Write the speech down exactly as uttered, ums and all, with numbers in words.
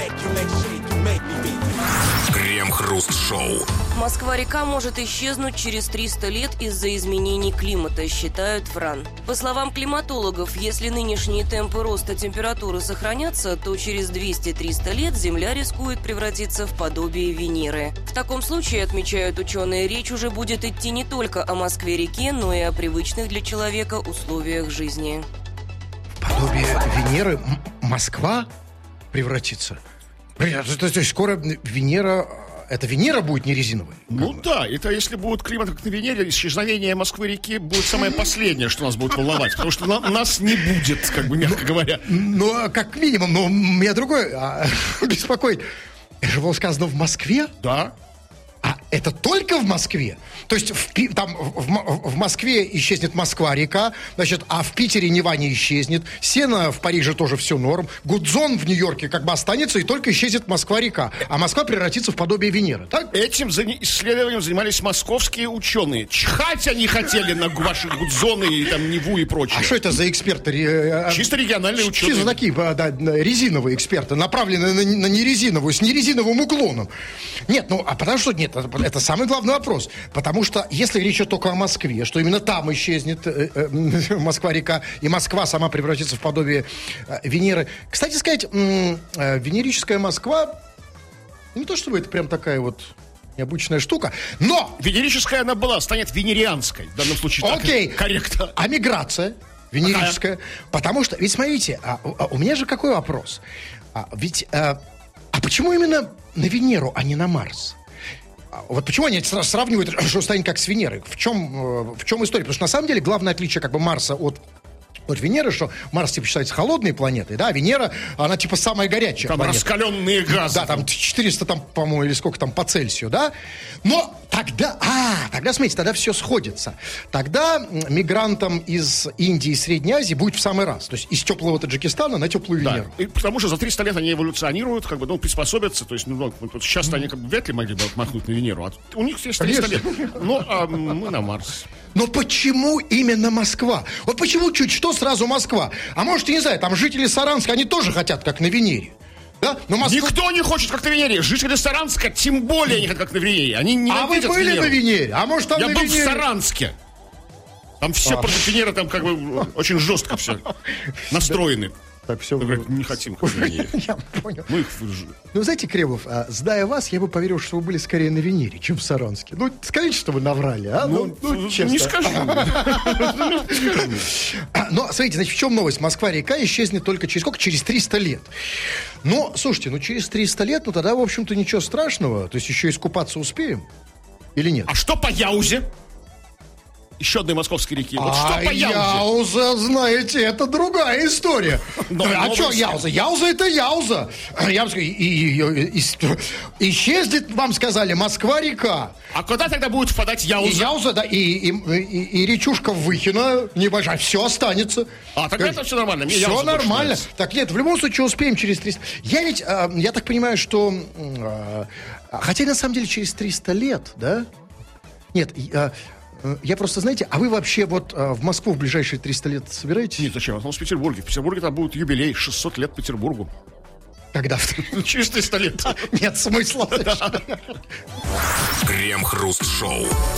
Крем-хруст-шоу. Москва-река может исчезнуть через триста лет из-за изменений климата, считают в РАН. По словам климатологов, если нынешние темпы роста температуры сохранятся, то через двести-триста лет Земля рискует превратиться в подобие Венеры. В таком случае, отмечают ученые, речь уже будет идти не только о Москве-реке, но и о привычных для человека условиях жизни. В подобие Венеры М- Москва превратится? То есть скоро Венера... Это Венера будет не резиновой? Ну да, это если будет климат как на Венере, исчезновение Москвы-реки будет самое последнее, что нас будет волновать. Потому что на, нас не будет, как бы мягко говоря. Ну, как минимум, но меня другой а, беспокоит. Это же было сказано в Москве? Да. А это только в Москве? То есть в, там в, в Москве исчезнет Москва-река, значит, а в Питере Нева не исчезнет, Сена в Париже тоже все норм, Гудзон в Нью-Йорке как бы останется, и только исчезнет Москва-река, а Москва превратится в подобие Венеры, так? Этим исследованием занимались московские ученые. Чихать они хотели на ваши Гудзоны и там Неву и прочее. А что это за эксперты? Чисто региональные ученые. Чисто такие, да, резиновые эксперты, направленные на, на нерезиновую, с нерезиновым уклоном. Нет, ну, а потому что нет, это самый главный вопрос. Потому что если речь идет только о Москве, что именно там исчезнет э, э, Москва-река, и Москва сама превратится в подобие э, Венеры. Кстати сказать, э, э, венерическая Москва, не то чтобы это прям такая вот необычная штука, но... Венерическая она была, станет венерианской. В данном случае окей. Так корректно. А миграция венерическая? Ага. Потому что, ведь смотрите, а, а, у меня же какой вопрос? А, ведь, а, а почему именно на Венеру, а не на Марс? Вот почему они сравнивают, что станет как с Венерой? В чем, в чем история? Потому что на самом деле главное отличие как бы Марса от, от Венеры, что Марс типа считается холодной планетой, да, а Венера, она типа самая горячая там планета. Раскаленные газы. Да, там четыреста, там, по-моему, или сколько там по Цельсию, да? Но тогда, а, тогда, смотрите, тогда все сходится. Тогда мигрантам из Индии и Средней Азии будет в самый раз. То есть из теплого Таджикистана на теплую Венеру. Да. И потому что за триста лет они эволюционируют, как бы, ну, приспособятся. То есть, ну, вот сейчас они как бы вряд ли могли бы махнуть на Венеру. А у них есть триста лет. Ну, а мы на Марс. Но почему именно Москва? Вот почему чуть что сразу Москва? А может, я не знаю, там жители Саранска, они тоже хотят, как на Венере. Да? Но Москва... Никто не хочет, как на Венере. Жители Саранска тем более не хотят, как на Венере. Они не а вы были Венеру. на Венере? А может, там Я на был Венере? в Саранске. Там все а. против Венеры, там как бы очень жестко все настроены. Так, все. Мы не хотим, как на Венере. Я понял. Мы их... Ну, знаете, Кремов, а, зная вас, я бы поверил, что вы были скорее на Венере, чем в Саранске. Ну, скажите, что вы наврали, а? Ну, ну, ну честно. Не скажу. Но, смотрите, значит, в чем новость? Москва-река исчезнет только через сколько? Через триста лет. Но, слушайте, ну, через триста лет, ну, тогда, в общем-то, ничего страшного. То есть еще искупаться успеем? Или нет? А что по Яузе? Еще одной московской реки. Вот а что по Яузе? Яуза, знаете, это другая история. Но, а что новость... Яуза? Яуза это Яуза. Я и, и, и, и, исчезнет, вам сказали, Москва-река. А куда тогда будет впадать Яуза? И Яуза, да, и, и, и, и речушка Выхина небольшая. Все останется. А, тогда это все нормально. Мне все нормально. Так нет, в любом случае успеем через триста. Я ведь, э, я так понимаю, что... Э, хотя на самом деле через триста лет, да? Нет, э, я просто, знаете, а вы вообще вот а, в Москву в ближайшие триста лет собираетесь? Нет, зачем? Он в Петербурге. В Петербурге там будет юбилей, шестьсот лет Петербургу. Когда? Через триста лет. Нет смысла. Крем-хруст-шоу.